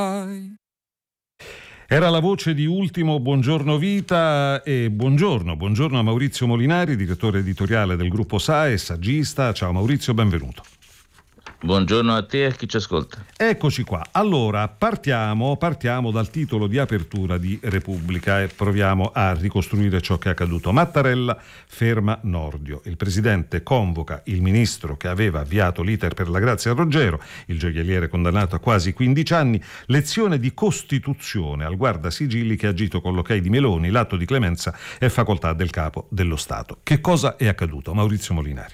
Era la voce di Ultimo Buongiorno Vita e buongiorno a Maurizio Molinari, direttore editoriale del gruppo SAE, saggista. Ciao Maurizio, benvenuto. Buongiorno a te e a chi ci ascolta. Eccoci qua. Allora, partiamo dal titolo di apertura di Repubblica e proviamo a ricostruire ciò che è accaduto. Mattarella ferma Nordio. Il presidente convoca il ministro che aveva avviato l'iter per la grazia a Roggero, il gioielliere condannato a quasi 15 anni, lezione di Costituzione al guardasigilli che ha agito con l'ok di Meloni. L'atto di clemenza è facoltà del capo dello Stato. Che cosa è accaduto? Maurizio Molinari.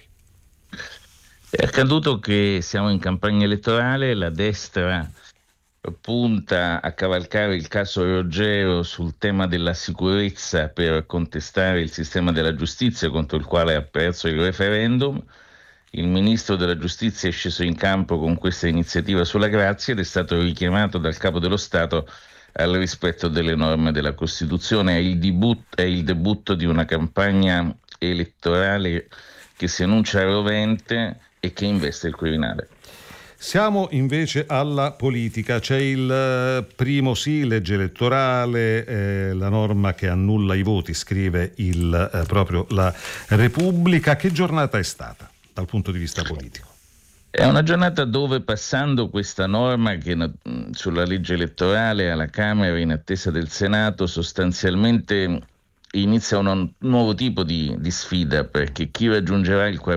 È accaduto che siamo in campagna elettorale, la destra punta a cavalcare il caso Roggero sul tema della sicurezza per contestare il sistema della giustizia contro il quale ha perso il referendum. Il ministro della giustizia è sceso in campo con questa iniziativa sulla grazia ed è stato richiamato dal capo dello Stato al rispetto delle norme della Costituzione. È il debutto di una campagna elettorale che si annuncia rovente e che investe il Quirinale. Siamo invece alla politica. C'è il primo sì, legge elettorale, la norma che annulla i voti, scrive proprio la Repubblica. Che giornata è stata dal punto di vista politico? È una giornata dove, passando questa norma che sulla legge elettorale alla Camera in attesa del Senato, sostanzialmente inizia un nuovo tipo di sfida, perché chi raggiungerà il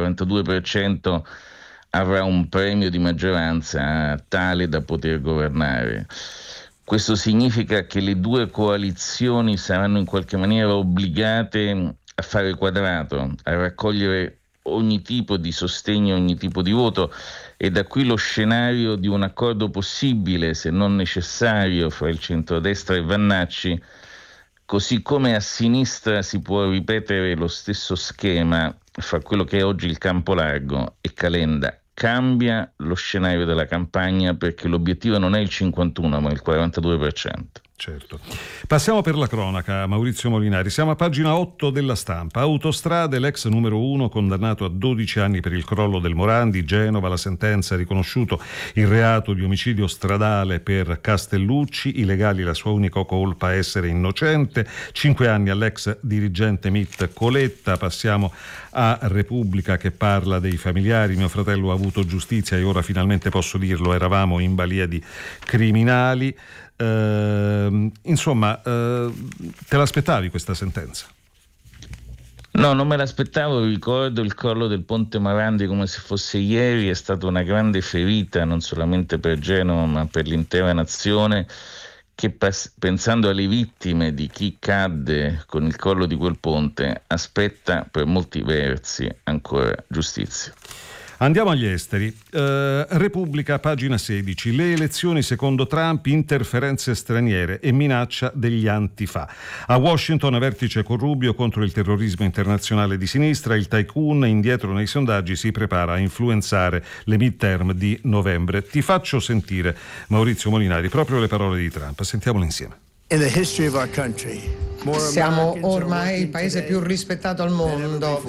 42% avrà un premio di maggioranza tale da poter governare. Questo significa che le due coalizioni saranno in qualche maniera obbligate a fare quadrato, a raccogliere ogni tipo di sostegno, ogni tipo di voto, e da qui lo scenario di un accordo possibile, se non necessario, fra il centrodestra e Vannacci. Così come a sinistra si può ripetere lo stesso schema fra quello che è oggi il campo largo e Calenda. Cambia lo scenario della campagna perché l'obiettivo non è il 51 ma il 42%. Certo. Passiamo per la cronaca, Maurizio Molinari. Siamo a pagina 8 della Stampa. Autostrade, l'ex numero 1 condannato a 12 anni per il crollo del Morandi. Genova, la sentenza ha riconosciuto il reato di omicidio stradale per Castellucci. I legali, la sua unica colpa, essere innocente. 5 anni all'ex dirigente MIT Coletta. Passiamo a Repubblica che parla dei familiari. Mio fratello ha avuto giustizia e ora finalmente posso dirlo, eravamo in balia di criminali. Insomma, te l'aspettavi questa sentenza? No, non me l'aspettavo. Ricordo il crollo del Ponte Morandi come se fosse ieri. È stata una grande ferita non solamente per Genova ma per l'intera nazione, che pensando alle vittime di chi cadde con il crollo di quel ponte aspetta per molti versi ancora giustizia. Andiamo agli esteri. Repubblica, pagina 16. Le elezioni secondo Trump, interferenze straniere e minaccia degli antifa. A Washington, vertice con Rubio contro il terrorismo internazionale di sinistra. Il tycoon, indietro nei sondaggi, si prepara a influenzare le midterm di novembre. Ti faccio sentire, Maurizio Molinari, proprio le parole di Trump. Sentiamole insieme. Siamo ormai il paese più rispettato al mondo.